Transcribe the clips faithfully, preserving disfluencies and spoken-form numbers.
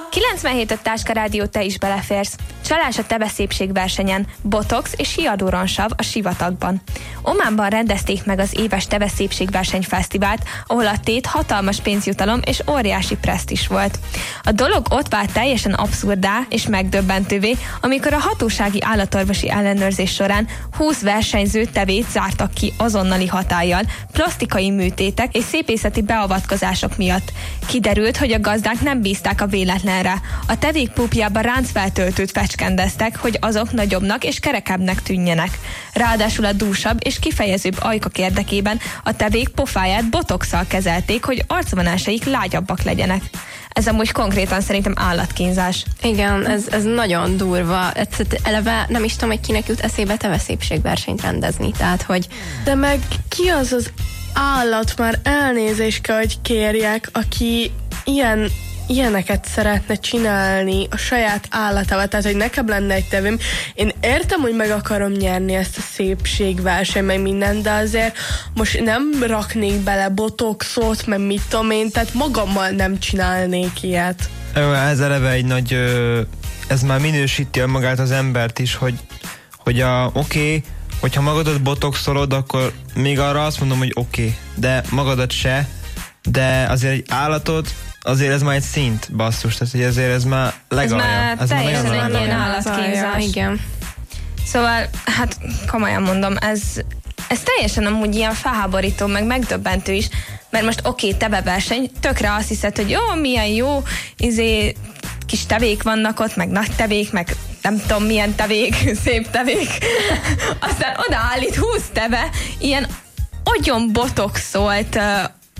kilencvenhét öt Táska Rádió, te is beleférsz. Csalás a Tebe szépségversenyen, botox és hialuronsav a sivatagban. Ománban rendezték meg az éves Tebe szépségverseny fesztivált, ahol a tét hatalmas pénzjutalom és óriási presztízs volt. A dolog ott vált teljesen abszurdá és megdöbbentővé, amikor a hatósági állatorvosi ellenőrzés során húsz versenyző tevét zártak ki azonnali hatállyal, plastikai műtétek és szépészeti beavatkozások miatt. Kiderült, hogy a gazdák nem bízták a véletlenre. A tevék púpjában ráncfeltöltőt fecskendeztek, hogy azok nagyobbnak és kerekebbnek tűnjenek. Ráadásul a dúsabb és kifejezőbb ajkak érdekében a tevék pofáját botoxsal kezelték, hogy arcvonásaik lágyabbak legyenek. Ez amúgy konkrétan szerintem állatkínzás. Igen, ez, ez nagyon durva. Ez, eleve nem is tudom, hogy kinek jut eszébe Teve szépségversenyt rendezni. Tehát, hogy... De meg ki az az állat, már elnézést kell, hogy kérjek, aki ilyen ilyeneket szeretne csinálni a saját állatával, tehát hogy nekem lenne egy tevém. Én értem, hogy meg akarom nyerni ezt a szépségversenyt, meg minden, de azért most nem raknék bele botoxot, meg mit tudom én, tehát magammal nem csinálnék ilyet. Ez eleve egy nagy, ez már minősíti magát az embert is, hogy, hogy a oké, okay, hogyha magadat botoxolod, akkor még arra azt mondom, hogy oké, okay, de magadat se, de azért egy állatot, azért ez már egy szint, basszus, tehát hogy ezért ez már legalja. Ez már teljesen egy ilyen állatkínzás. Igen. Szóval, hát komolyan mondom, ez, ez teljesen amúgy ilyen felháborító, meg megdöbbentő is, mert most oké, okay, tebeverseny, tökre azt hiszed, hogy jó, milyen jó, izé, kis tevék vannak ott, meg nagy tevék, meg nem tudom milyen tevék, szép tevék. Aztán odaállít húsz teve, ilyen agyon botoxolt uh,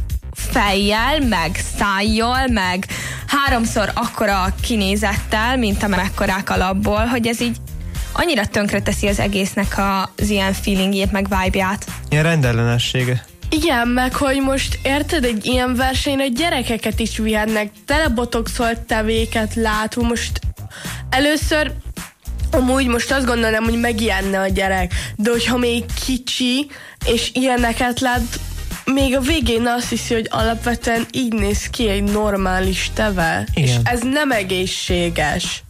fejjel, meg szájjal, meg háromszor akkora kinézettel, mint amekkorák alapból, hogy ez így annyira tönkre teszi az egésznek az ilyen feelingjét, meg vibe-ját. Ilyen rendellenessége. Igen, meg hogy most érted, egy ilyen versenyre gyerekeket is vihetnek, tele botoxolt tevéket látunk, most először amúgy most azt gondolom, hogy megijenne a gyerek, de hogyha még kicsi, és ilyeneket lát, még a végén azt hiszi, hogy alapvetően így néz ki egy normális teve. Igen. És ez nem egészséges.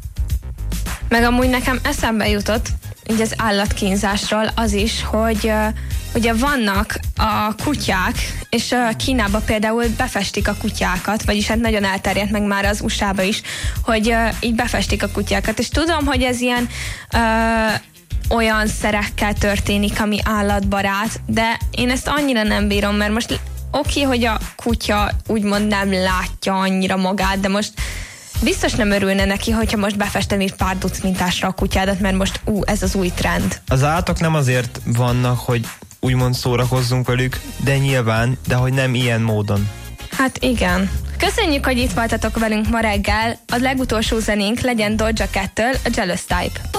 Meg amúgy nekem eszembe jutott, így az állatkínzásról az is, hogy uh, ugye vannak a kutyák, és uh, Kínában például befestik a kutyákat, vagyis hát nagyon elterjedt meg már az u es á-ba is, hogy uh, így befestik a kutyákat. És tudom, hogy ez ilyen uh, olyan szerekkel történik, ami állatbarát, de én ezt annyira nem bírom, mert most oké, okay, hogy a kutya úgymond nem látja annyira magát, de most biztos nem örülne neki, hogyha most befesteni pár ducmintásra a kutyádat, mert most ú, ez az új trend. Az állatok nem azért vannak, hogy úgymond szórakozzunk velük, de nyilván, de hogy nem ilyen módon. Hát igen. Köszönjük, hogy itt voltatok velünk ma reggel. A legutolsó zenénk legyen Doja Cat-től, a Jealous Type.